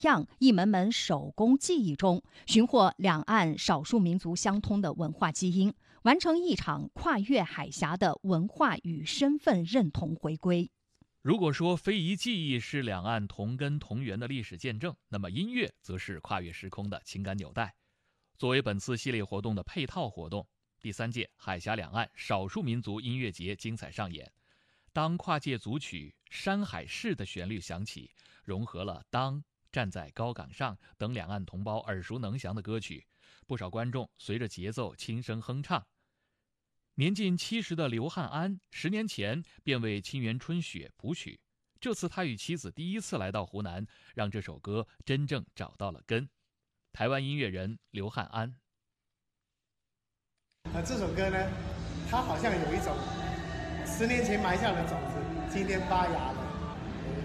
样一门门手工技艺中，寻获两岸少数民族相通的文化基因，完成一场跨越海峡的文化与身份认同回归。 如果说非遗技艺是两岸同根同源的历史见证，那么音乐则是跨越时空的情感纽带。作为本次系列活动的配套活动，第3届海峡两岸少数民族音乐节精彩上演。当跨界组曲《山海市》的旋律响起，融合了当、站在高岗上等两岸同胞耳熟能详的歌曲，不少观众随着节奏轻声哼唱。年近70的刘汉安10年前便为清源春雪谱曲，这次他与妻子第一次来到湖南，让这首歌真正找到了根。台湾音乐人刘汉安。 这首歌呢，它好像有一种10年前埋下的种子，今天发芽了。